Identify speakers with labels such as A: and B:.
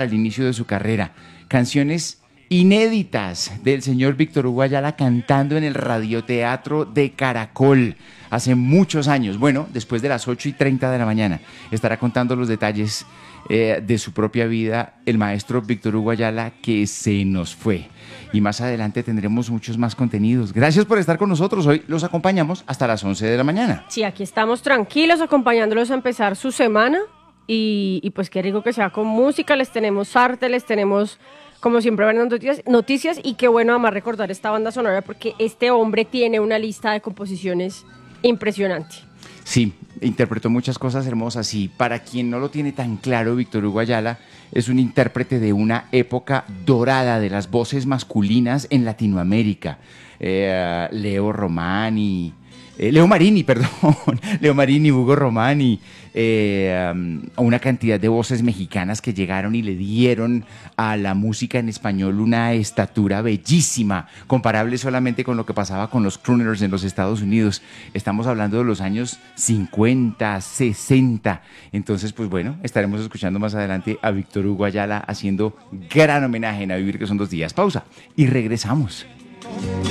A: para el inicio de su carrera. Canciones inéditas del señor Víctor Hugo Ayala cantando en el radioteatro de Caracol hace muchos años. Bueno, después de las 8:30 de la mañana estará contando los detalles de su propia vida el maestro Víctor Hugo Ayala, que se nos fue. Y más adelante tendremos muchos más contenidos. Gracias por estar con nosotros. Hoy los acompañamos hasta las 11 de la mañana.
B: Sí, aquí estamos tranquilos acompañándolos a empezar su semana y pues qué rico que sea con música. Les tenemos arte, les tenemos como siempre buenas noticias y qué bueno además recordar esta banda sonora porque este hombre tiene una lista de composiciones impresionante.
A: Sí, interpretó muchas cosas hermosas y para quien no lo tiene tan claro, Víctor Hugo Ayala es un intérprete de una época dorada de las voces masculinas en Latinoamérica. Leo Marini, Leo Marini, Hugo Romani, una cantidad de voces mexicanas que llegaron y le dieron a la música en español una estatura bellísima, comparable solamente con lo que pasaba con los crooners en los Estados Unidos. Estamos hablando de los años 50, 60. Entonces, pues bueno, estaremos escuchando más adelante a Víctor Hugo Ayala haciendo gran homenaje en A Vivir que son 2 días. Pausa y regresamos.